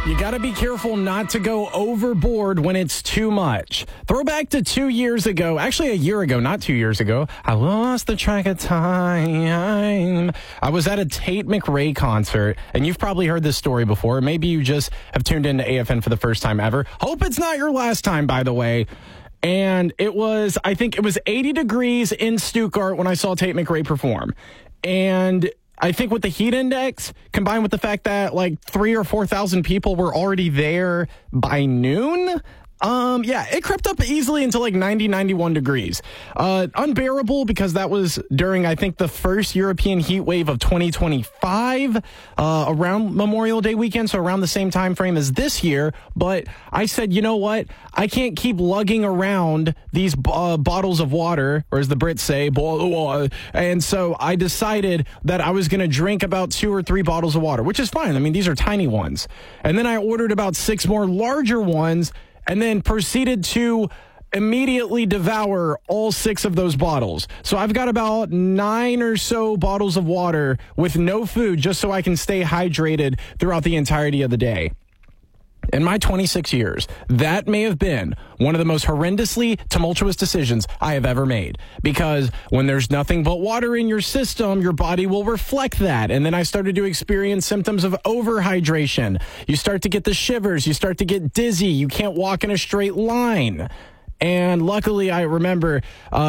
You got to be careful not to go overboard when it's too much. Throwback to 2 years ago, actually a year ago, not 2 years ago. I lost the track of time. I was at a Tate McRae concert, and you've probably heard this story before. Maybe you just have tuned into AFN for the first time ever. Hope it's not your last time, by the way. And I think it was 80 degrees in Stuttgart when I saw Tate McRae perform. And I think with the heat index, combined with the fact that like 3,000 or 4,000 people were already there by noon, it crept up easily into like 90, 91 degrees. Unbearable because that was during, I think, the first European heat wave of 2025, around Memorial Day weekend, so around the same time frame as this year. But I said, you know what? I can't keep lugging around these bottles of water, or as the Brits say, bottle of water. And so I decided that I was going to drink about 2 or 3 bottles of water, which is fine. I mean, these are tiny ones. And then I ordered about 6 more larger ones, and then proceeded to immediately devour all 6 of those bottles. So I've got about 9 or so bottles of water with no food just so I can stay hydrated throughout the entirety of the day. In my 26 years, that may have been one of the most horrendously tumultuous decisions I have ever made. Because when there's nothing but water in your system, your body will reflect that. And then I started to experience symptoms of overhydration. You start to get the shivers. You start to get dizzy. You can't walk in a straight line. And luckily, I remember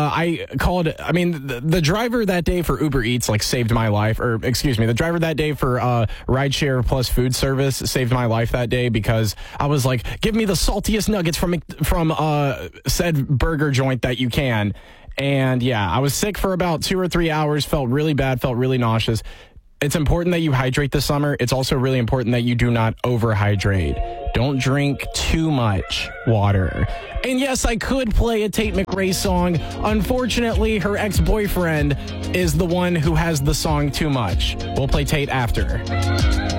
the driver that day for Uber Eats saved my life. The driver that day for Rideshare plus food service saved my life that day, because I was like, give me the saltiest nuggets from said burger joint that you can. And yeah, I was sick for about 2 or 3 hours, felt really bad, felt really nauseous. It's important that you hydrate this summer. It's also really important that you do not overhydrate. Don't drink too much water. And yes, I could play a Tate McRae song. Unfortunately, her ex-boyfriend is the one who has the song Too Much. We'll play Tate after.